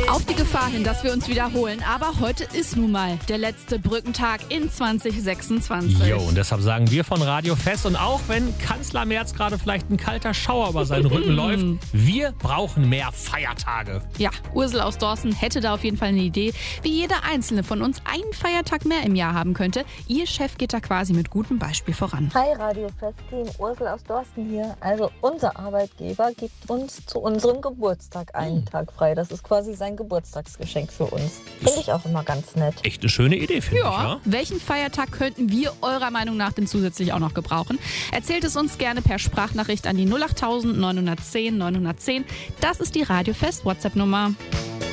Auf die Gefahr hin, dass wir uns wiederholen. Aber heute ist nun mal der letzte Brückentag in 2026. Jo, und deshalb sagen wir von Radio Fest. Und auch wenn Kanzler Merz gerade vielleicht ein kalter Schauer über seinen Rücken läuft, wir brauchen mehr Feiertage. Ja, Ursel aus Dorsten hätte da auf jeden Fall eine Idee, wie jeder einzelne von uns einen Feiertag mehr im Jahr haben könnte. Ihr Chef geht da quasi mit gutem Beispiel voran. Hi Radio Fest-Team, Ursel aus Dorsten hier. Also unser Arbeitgeber gibt uns zu unserem Geburtstag einen Tag frei. Das ist quasi sein Geburtstagsgeschenk für uns. Finde ich auch immer ganz nett. Echt eine schöne Idee, finde ich. Ja, welchen Feiertag könnten wir eurer Meinung nach denn zusätzlich auch noch gebrauchen? Erzählt es uns gerne per Sprachnachricht an die 08000 910 910. Das ist die Radio Fest WhatsApp-Nummer.